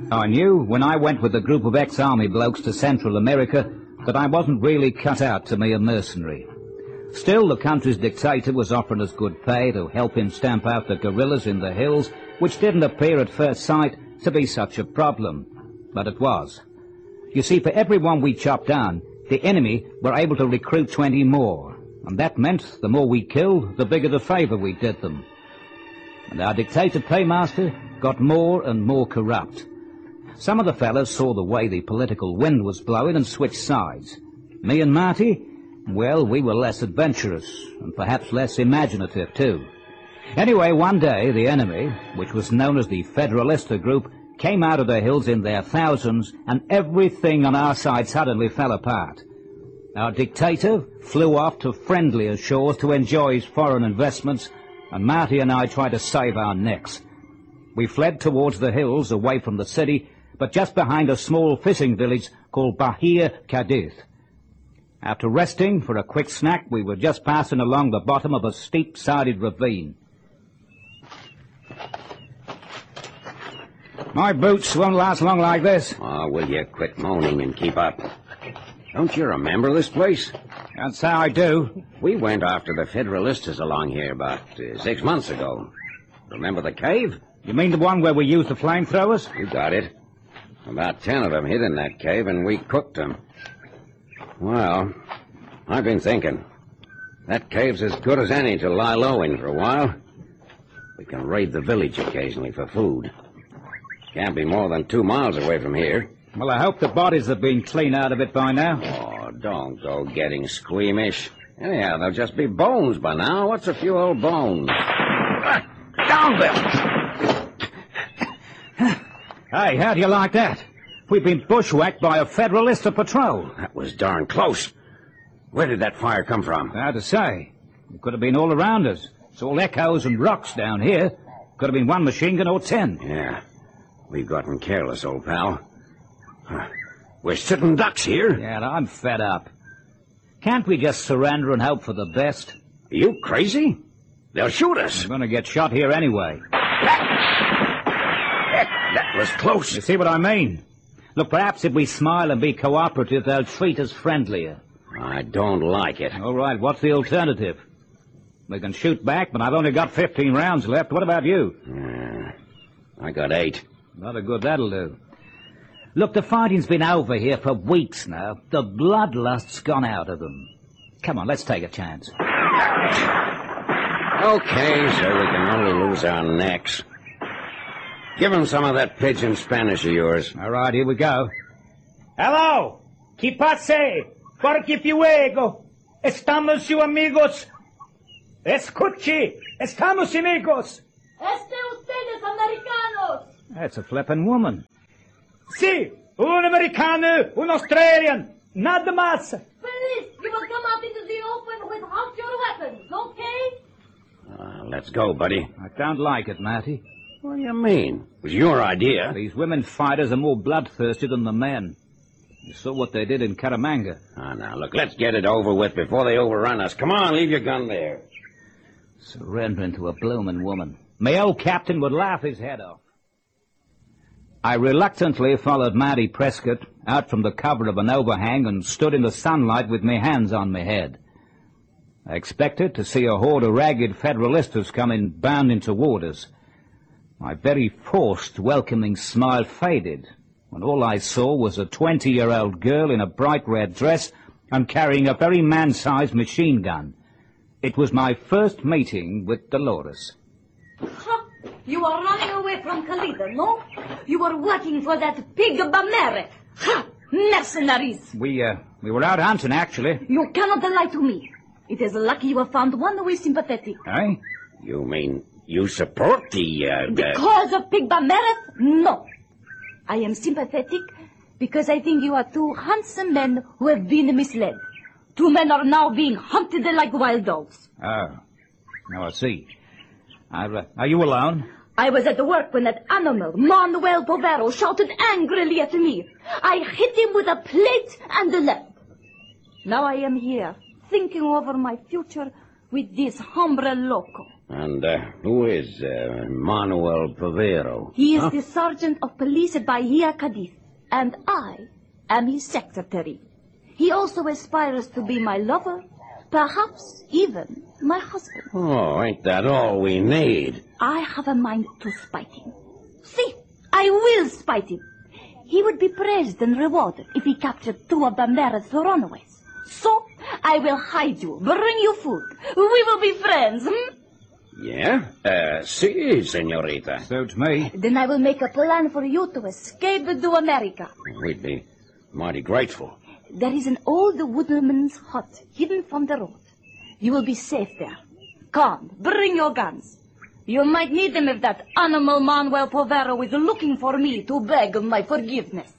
I knew when I went with a group of ex-army blokes to Central America that I wasn't really cut out to be a mercenary. Still, the country's dictator was offering us good pay to help him stamp out the guerrillas in the hills, which didn't appear at first sight to be such a problem. But it was. You see, for everyone we chopped down, the enemy were able to recruit 20 more. And that meant the more we killed, the bigger the favour we did them. And our dictator paymaster got more and more corrupt. Some of the fellas saw the way the political wind was blowing and switched sides. Me and Marty, well, we were less adventurous, and perhaps less imaginative, too. Anyway, one day, the enemy, which was known as the Federalista Group, came out of the hills in their thousands, and everything on our side suddenly fell apart. Our dictator flew off to friendlier shores to enjoy his foreign investments, and Marty and I tried to save our necks. We fled towards the hills, away from the city, but just behind a small fishing village called Bahia Cadiz. After resting for a quick snack, we were just passing along the bottom of a steep-sided ravine. My boots won't last long like this. Oh, will you quit moaning and keep up? Don't you remember this place? That's how I do. We went after the Federalistas along here about 6 months ago. Remember the cave? You mean the one where we used the flamethrowers? You got it. About 10 of them hid in that cave, and we cooked them. Well, I've been thinking. That cave's as good as any to lie low in for a while. We can raid the village occasionally for food. Can't be more than 2 miles away from here. Well, I hope the bodies have been cleaned out of it by now. Oh, don't go getting squeamish. Anyhow, there'll just be bones by now. What's a few old bones? Down there! Hey, how do you like that? We've been bushwhacked by a Federalista patrol. That was darn close. Where did that fire come from? Hard to say. It could have been all around us. It's all echoes and rocks down here. Could have been one machine gun or 10. Yeah. We've gotten careless, old pal. We're sitting ducks here. Yeah, I'm fed up. Can't we just surrender and hope for the best? Are you crazy? They'll shoot us. We're going to get shot here anyway. That was close. You see what I mean? Look, perhaps if we smile and be cooperative, they'll treat us friendlier. I don't like it. All right, what's the alternative? We can shoot back, but I've only got 15 rounds left. What about you? I got 8. Not a good that'll do. Look, the fighting's been over here for weeks now. The bloodlust's gone out of them. Come on, let's take a chance. Okay, so we can only lose our necks. Give him some of that pidgin Spanish of yours. All right, here we go. Hello! ¿Qué pase? ¿Por qué fuego? Estamos sus amigos. Escuche, estamos amigos. Ustedes americanos. That's a flippin' woman. Sí, un americano, un Australian, nada más. Please, you will come out into the open without your weapons, okay? Let's go, buddy. I don't like it, Matty. What do you mean? It was your idea. These women fighters are more bloodthirsty than the men. You saw what they did in Caramanga. Now, look, let's get it over with before they overrun us. Come on, leave your gun there. Surrendering to a bloomin' woman. My old captain would laugh his head off. I reluctantly followed Matty Prescott out from the cover of an overhang and stood in the sunlight with my hands on my head. I expected to see a horde of ragged Federalistas coming bounding toward us. My very forced, welcoming smile faded when all I saw was a 20-year-old girl in a bright red dress and carrying a very man-sized machine gun. It was my first meeting with Dolores. Huh? You are running away from Calida, no? You are working for that pig Bamere. Ha! Mercenaries! We were out hunting, actually. You cannot lie to me. It is lucky you have found one who is sympathetic. Eh? You mean you support the Because of pig Bamere? No. I am sympathetic because I think you are 2 handsome men who have been misled. 2 men are now being hunted like wild dogs. Oh. Now I see. Are you alone? I was at work when that animal, Manuel Povero, shouted angrily at me. I hit him with a plate and left. Now I am here, thinking over my future with this hombre loco. And who is Manuel Povero? He is the sergeant of police at Bahia Cadiz, and I am his secretary. He also aspires to be my lover, perhaps even my husband. Oh, ain't that all we need? I have a mind to spite him. See, I will spite him. He would be praised and rewarded if he captured 2 of Bambera's runaways. So, I will hide you, bring you food. We will be friends, Yeah? Si, senorita. Suits me. Then I will make a plan for you to escape to America. We'd be mighty grateful. There is an old woodman's hut hidden from the road. You will be safe there. Come, bring your guns. You might need them if that animal Manuel Povero is looking for me to beg my forgiveness.